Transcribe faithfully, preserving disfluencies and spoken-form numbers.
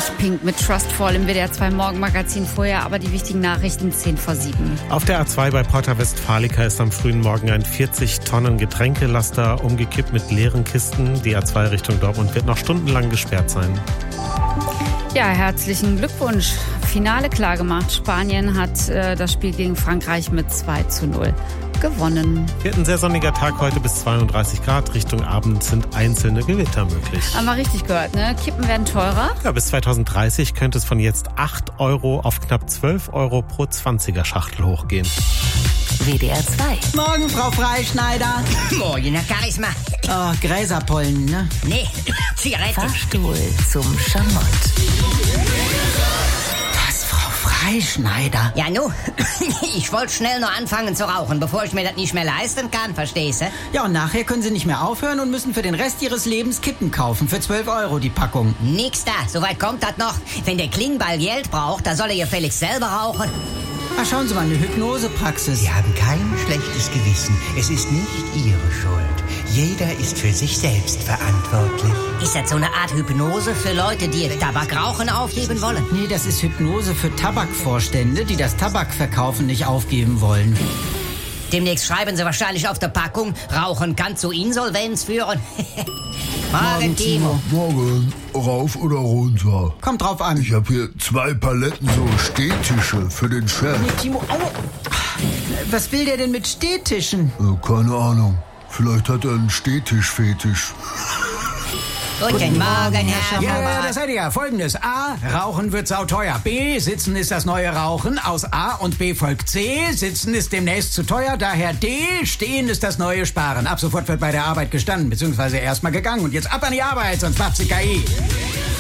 gleich Pink mit Trustfall im W D R zwei Morgenmagazin, vorher aber die wichtigen Nachrichten zehn vor sieben. Auf der A zwei bei Porta Westfalica ist am frühen Morgen ein vierzig Tonnen Getränkelaster umgekippt mit leeren Kisten. Die A zwei Richtung Dortmund wird noch stundenlang gesperrt sein. Ja, herzlichen Glückwunsch. Finale klar gemacht. Spanien hat äh, das Spiel gegen Frankreich mit zwei zu null gewonnen. Wird ein sehr sonniger Tag heute bis zweiunddreißig Grad. Richtung Abend sind einzelne Gewitter möglich. Haben wir richtig gehört, ne? Kippen werden teurer. Ja, bis zweitausenddreißig könnte es von jetzt acht Euro auf knapp zwölf Euro pro zwanziger Schachtel hochgehen. W D R zwei. Morgen, Frau Freischneider. Morgen, Herr Charisma. Oh, Gräserpollen, ne? Nee, Zigarette. Fahrstuhl zum Schamott. Was, Frau Freischneider? Ja, nu, ich wollte schnell noch anfangen zu rauchen, bevor ich mir das nicht mehr leisten kann, verstehst du? Ja, und nachher können Sie nicht mehr aufhören und müssen für den Rest Ihres Lebens Kippen kaufen. Für zwölf Euro die Packung. Nix da, soweit kommt das noch. Wenn der Klingbeil Geld braucht, da soll er gefälligst selber rauchen. Ach, schauen Sie mal, eine Hypnosepraxis. Sie haben kein schlechtes Gewissen. Es ist nicht Ihre Schuld. Jeder ist für sich selbst verantwortlich. Ist das so eine Art Hypnose für Leute, die ihr Tabakrauchen aufgeben wollen? Nee, das ist Hypnose für Tabakvorstände, die das Tabakverkaufen nicht aufgeben wollen. Demnächst schreiben sie wahrscheinlich auf der Packung, Rauchen kann zu Insolvenz führen. Morgen, Timo. Morgen. Rauf oder runter? Kommt drauf an. Ich habe hier zwei Paletten so Stehtische für den Chef. Nee, Timo, au. Was will der denn mit Stehtischen? Äh, keine Ahnung. Vielleicht hat er einen Stehtischfetisch. Guten Morgen, Herr Ja, Schamott. das seid ihr ja. Folgendes. A, Rauchen wird sauteuer. B, Sitzen ist das neue Rauchen. Aus A und B folgt C. Sitzen ist demnächst zu teuer. Daher D, Stehen ist das neue Sparen. Ab sofort wird bei der Arbeit gestanden, beziehungsweise erstmal gegangen. Und jetzt ab an die Arbeit, sonst macht sie K I.